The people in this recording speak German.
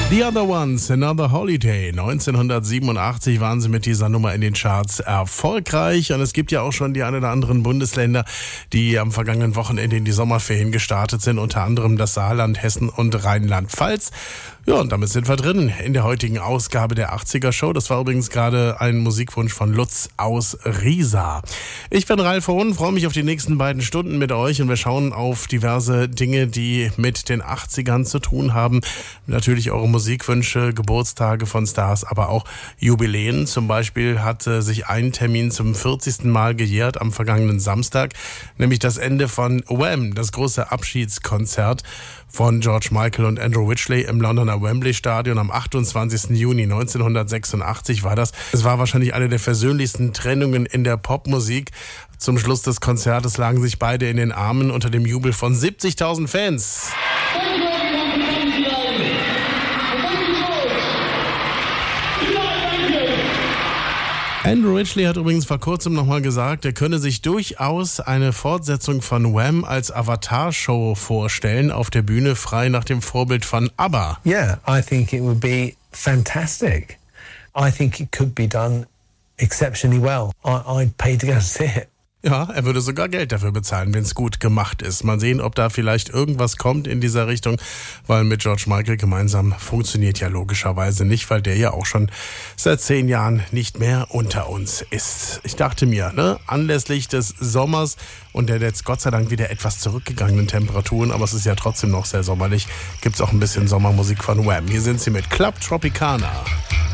The Other Ones, Another Holiday. 1987 waren sie mit dieser Nummer in den Charts erfolgreich. Und es gibt ja auch schon die ein oder anderen Bundesländer, die am vergangenen Wochenende in die Sommerferien gestartet sind. Unter anderem das Saarland, Hessen und Rheinland-Pfalz. Ja, und damit sind wir drin in der heutigen Ausgabe der 80er Show. Das war übrigens gerade ein Musikwunsch von Lutz aus Riesa. Ich bin Ralf Hohn, freue mich auf die nächsten beiden Stunden mit euch und wir schauen auf diverse Dinge, die mit den 80ern zu tun haben. Natürlich eure Musikwünsche, Geburtstage von Stars, aber auch Jubiläen. Zum Beispiel hat sich ein Termin zum 40. Mal gejährt am vergangenen Samstag, nämlich das Ende von Wham!, das große Abschiedskonzert von George Michael und Andrew Ridgeley im Londoner Wembley Stadion am 28. Juni 1986 war das. Es war wahrscheinlich eine der versöhnlichsten Trennungen in der Popmusik. Zum Schluss des Konzertes lagen sich beide in den Armen unter dem Jubel von 70.000 Fans. Andrew Ridgeley hat übrigens vor kurzem nochmal gesagt, er könne sich durchaus eine Fortsetzung von Wham! Als Avatar-Show vorstellen, auf der Bühne frei nach dem Vorbild von ABBA. Yeah, I think it would be fantastic. I think it could be done exceptionally well. I'd pay to go and see it. Ja, er würde sogar Geld dafür bezahlen, wenn es gut gemacht ist. Mal sehen, ob da vielleicht irgendwas kommt in dieser Richtung, weil mit George Michael gemeinsam funktioniert ja logischerweise nicht, weil der ja auch schon seit 10 Jahren nicht mehr unter uns ist. Ich dachte mir, anlässlich des Sommers und der jetzt Gott sei Dank wieder etwas zurückgegangenen Temperaturen, aber es ist ja trotzdem noch sehr sommerlich, gibt's auch ein bisschen Sommermusik von Wham! Hier sind sie mit Club Tropicana.